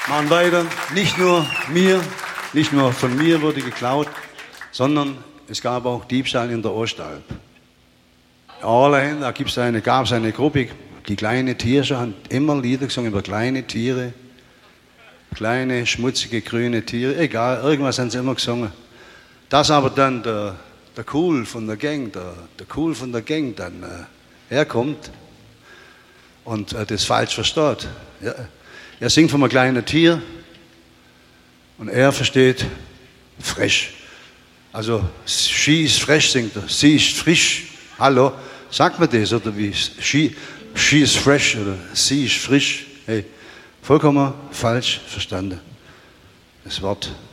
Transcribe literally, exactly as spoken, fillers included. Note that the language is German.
Machen weiter. Nicht nur mir, nicht nur von mir wurde geklaut, sondern es gab auch Diebstahl in der Ostalb. Allein, da gibt's eine, gab es eine Gruppe, die kleine Tiere haben immer Lieder gesungen über kleine Tiere, kleine, schmutzige, grüne Tiere, egal, irgendwas haben sie immer gesungen. Dass aber dann der, der Cool von der Gang, der, der Cool von der Gang dann äh, herkommt und äh, das falsch versteht. Ja, er singt von einem kleinen Tier und er versteht frisch. Also, she is fresh, singt er. Sie ist frisch. Hallo, sagt man das oder wie? She, she is fresh oder sie ist frisch. Hey, vollkommen falsch verstanden. Das Wort